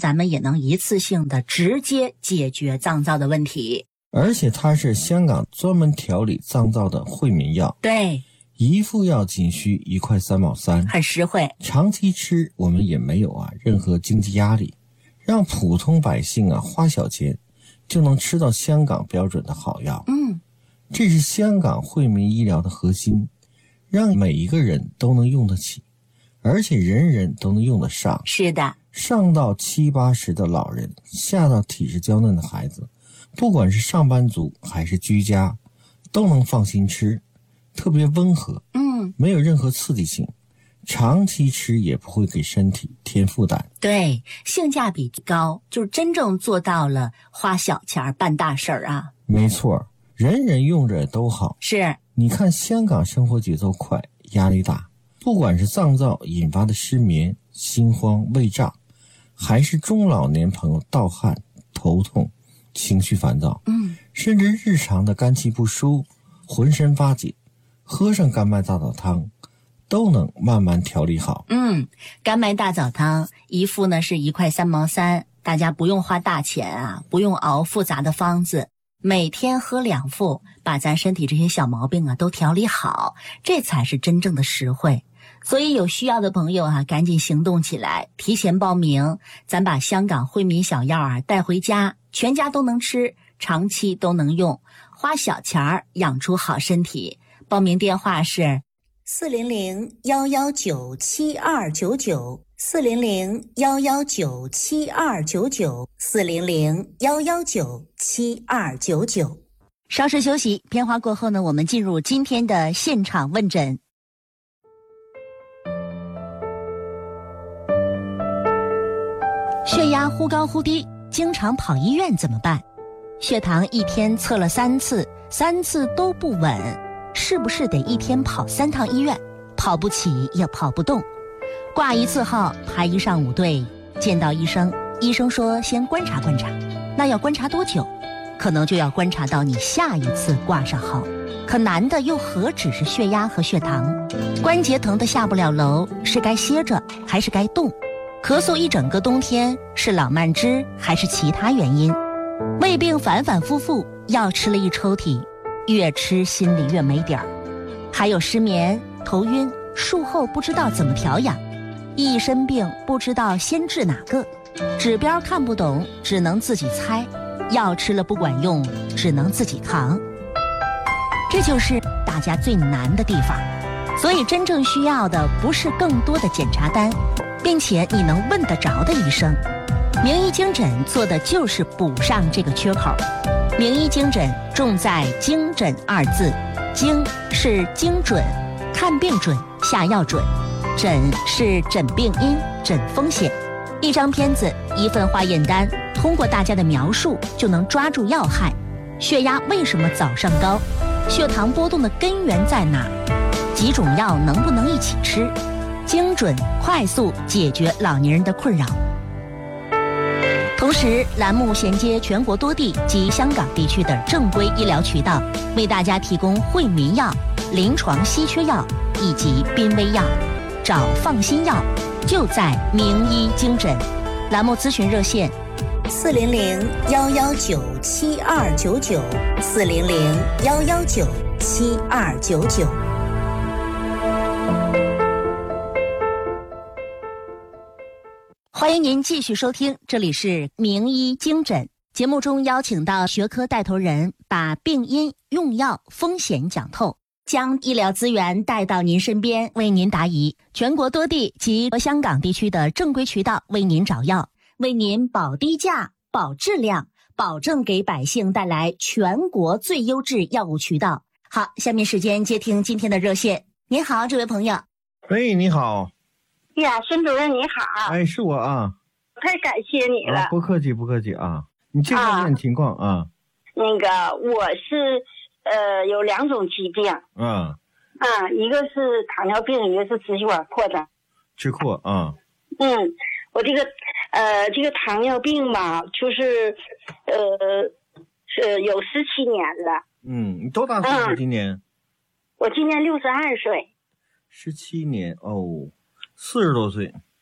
咱们也能一次性的直接解决脏燥的问题。 而且它是香港专门调理脏燥的惠民药。 对， 一副药仅需1块3毛3， 很实惠。 长期吃我们也没有任何经济压力，让普通百姓花小钱就能吃到香港标准的好药。这是香港惠民医疗的核心，让每一个人都能用得起，而且人人都能用得上。 是的， 上到70、80的老人，下到体质娇嫩的孩子，不管是上班族还是居家，都能放心吃，特别温和，没有任何刺激性，长期吃也不会给身体添负担。 对，性价比高，就是真正做到了花小钱办大事儿啊。 没错，人人用着都好。 是， 你看香港生活节奏快，压力大，不管是脏燥引发的失眠、心慌、胃胀，还是中老年朋友盗汗、头痛、情绪烦躁，甚至日常的肝气不舒、浑身发紧，喝上甘麦大枣汤都能慢慢调理好。 甘麦大枣汤一副呢是1块3毛3，大家不用花大钱不用熬复杂的方子，每天喝2副，把咱身体这些小毛病都调理好，这才是真正的实惠。所以有需要的朋友赶紧行动起来，提前报名，咱把香港惠民小药带回家，全家都能吃，长期都能用，花小钱养出好身体。报名电话是400-119-7299，400-119-7299，400-119-7299。稍事休息，片花过后呢，我们进入今天的现场问诊。血压忽高忽低，经常跑医院怎么办？血糖一天测了3次，3次都不稳，是不是得一天跑3趟医院？跑不起也跑不动，挂1次号排1上午队，见到医生，医生说先观察观察，那要观察多久？可能就要观察到你下一次挂上号。可难的又何止是血压和血糖，关节疼得下不了楼，是该歇着还是该动？咳嗽一整个冬天，是老慢支还是其他原因？胃病反反复复，药吃了一抽屉，越吃心里越没底儿。还有失眠、头晕，术后不知道怎么调养，一身病不知道先治哪个，指标看不懂，只能自己猜，药吃了不管用，只能自己扛。这就是大家最难的地方。所以真正需要的不是更多的检查单，并且你能问得着的医生。名医精诊做的就是补上这个缺口。名医精诊重在精诊2字，精是精准，看病准，下药准，诊是诊病因，诊风险。一张片子，一份化验单，通过大家的描述就能抓住要害。血压为什么早上高？血糖波动的根源在哪？几种药能不能一起吃？精准快速解决老年人的困扰。同时，栏目衔接全国多地及香港地区的正规医疗渠道，为大家提供惠民药、临床稀缺药以及濒危药。找放心药，就在名医精诊。栏目咨询热线：400-119-7299，400-119-7299。欢迎您继续收听，这里是名医精诊。节目中邀请到学科带头人，把病因、用药、风险讲透，将医疗资源带到您身边，为您答疑。全国多地及香港地区的正规渠道为您找药，为您保低价、保质量，保证给百姓带来全国最优质药物渠道。好，下面时间接听今天的热线。您好，这位朋友。 喂，你好。 呀，孙主任你好。 哎，是我啊。 太感谢你了。 不客气不客气啊。你介绍一点情况啊。 那个我是有2种疾病。一个是糖尿病，一个是支气管扩张。 支扩啊。 我这个糖尿病吧，就是有17年了。 你多大岁数今年？ 我今年62岁。 17年哦，40多岁。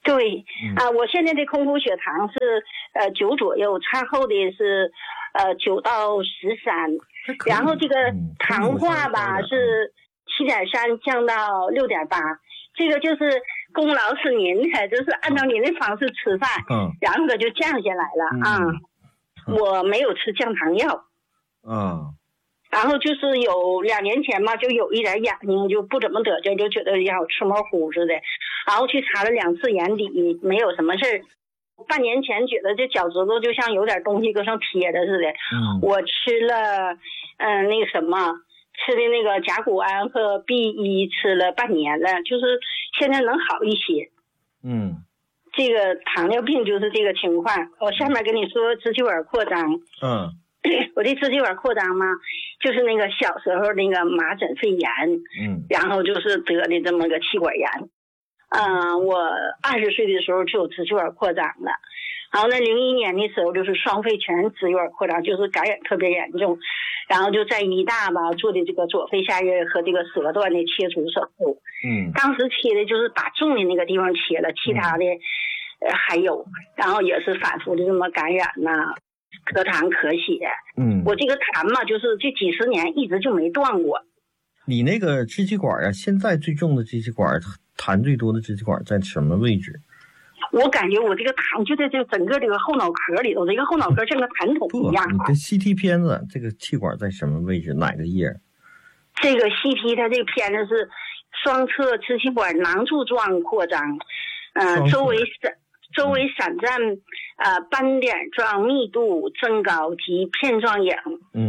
对我现在的空腹血糖是9左右，餐后的是9到13，然后这个糖化吧是7.3降到6.8，这个就是功劳是您的，就是按照您的方式吃饭，然后就降下来了我没有吃降糖药然后就是有2年前嘛，就有一点眼睛就不怎么得劲，就觉得要吃模糊似的，然后去查了2次眼底，没有什么事儿。半年前觉得这脚趾头就像有点东西搁上贴着似的，我吃了那个什么，吃的那个甲钴胺和 B1吃了半年了，就是现在能好一些。这个糖尿病就是这个情况。我下面跟你说支气管扩张。我的支气管扩张嘛，就是那个小时候那个麻疹肺炎，然后就是得的这么个气管炎。我20岁的时候就有支气管扩张了，然后呢01年的时候就是双肺全支气管扩张，就是感染特别严重，然后就在医大吧做的这个左肺下叶和这个舌段的切除手术。当时切的就是把重的那个地方切了，其他的还有，然后也是反复的这么感染咳痰咳血。我这个痰嘛，就是这几十年一直就没断过。 你那个支气管啊，现在最重的支气管，痰最多的支气管在什么位置？ 我感觉我这个痰就在这整个这个后脑壳里头，这个后脑壳像个痰桶一样。 你的 CT 片子，这个气管在什么位置？哪个叶？ 这个 CT 它这个片子是双侧支气管囊柱状扩张，周围散占斑点状密度增高及片状影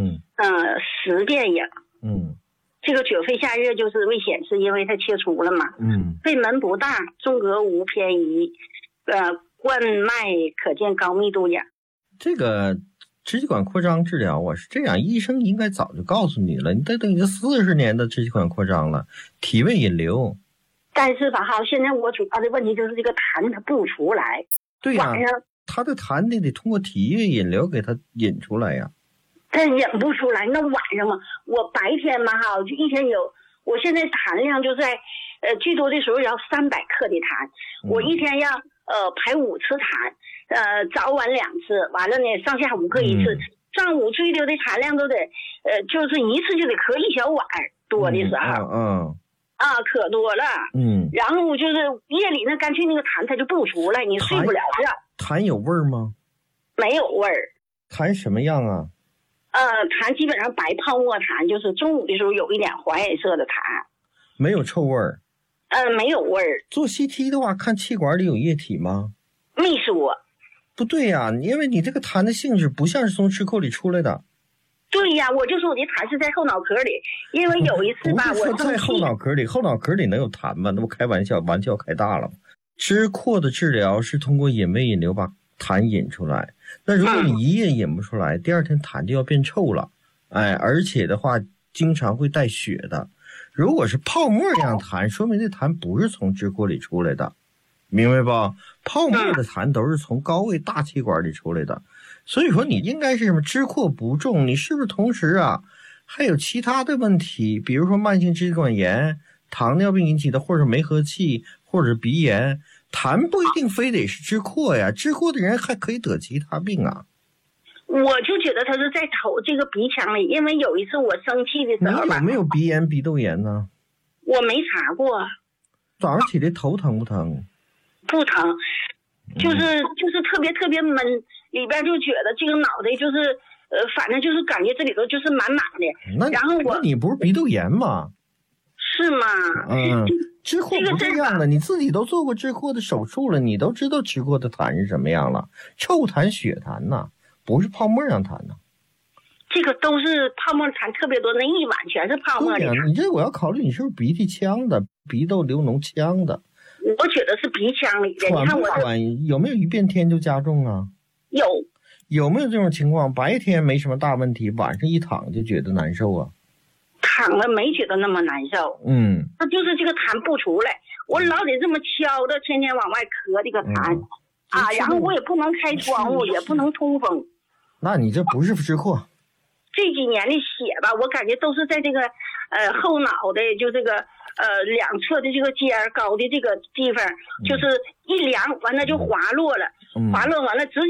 ，10变影。这个左肺下叶就是未显示，因为它切除了嘛。肺门不大，中隔无偏移，冠脉可见高密度影。 这个支气管扩张治疗是这样，医生应该早就告诉你了，你这都已经40年的支气管扩张了，体位引流。 但是吧现在我主要的问题就是这个痰它不出来。 对呀，他的痰得通过体液引流给它引出来呀。 它引不出来，那晚上嘛，我白天嘛就一天有，我现在痰量就在最多的时候要300克的痰，我一天要排5次痰，早晚2次，完了呢上下午各1次，上午最多的痰量都得就是一次就得咳1小碗多的时候。可多了。然后就是夜里那干脆那个痰它就不出来，你睡不了觉。 痰有味儿吗？ 没有味儿。 痰什么样啊？ 痰基本上白泡沫痰，就是中午的时候有一点黄颜色的痰。 没有臭味儿？ 没有味儿。 做 CT 的话，看气管里有液体吗？ 没说。 不对呀，因为你这个痰的性质不像是从支扣里出来的。 对呀，我就说我的痰是在后脑壳里，因为有一次吧，我在后脑壳里，后脑壳里能有痰吗？那不开玩笑，玩笑开大了吗？支扩的治疗是通过引位引流把痰引出来，那如果你一夜引不出来，第二天痰就要变臭了，而且的话经常会带血的。如果是泡沫一样痰，说明这痰不是从支扩里出来的，明白吧？泡沫的痰都是从高位大气管里出来的。所以说你应该是什么支扩不重，你是不是同时还有其他的问题，比如说慢性支气管炎、糖尿病引起的，或者梅核气，或者鼻炎。痰不一定非得是支扩呀，支扩的人还可以得其他病啊。 我就觉得他是在头这个鼻腔里，因为有一次我生气的时候吧。 你有没有鼻炎、鼻窦炎呢？ 我没查过。 早上起来头疼不疼？ 不疼，就是特别闷，里边就觉得这个脑袋就是反正就是感觉这里头就是满满的。然后那你不是鼻窦炎吗？ 是吗？ 支扩不这样的，你自己都做过支扩的手术了，你都知道支扩的痰是什么样了，臭痰、血痰呐，不是泡沫样痰呐。 这个都是泡沫痰特别多，那一碗全是泡沫的。 你这我要考虑你是不是鼻涕呛的，鼻窦流脓呛的。 我觉得是鼻腔里的。 喘不喘？有没有一变天就加重啊？ 有没有这种情况？白天没什么大问题，晚上一躺就觉得难受啊？ 躺了没觉得那么难受。那就是这个痰不出来，我老得这么敲着，天天往外咳这个痰然后我也不能开窗户，也不能通风。 那你这不是支扩？ 这几年的血吧，我感觉都是在这个后脑袋就这个两侧的这个尖高的这个地方，就是一凉完了就滑落了，滑落完了直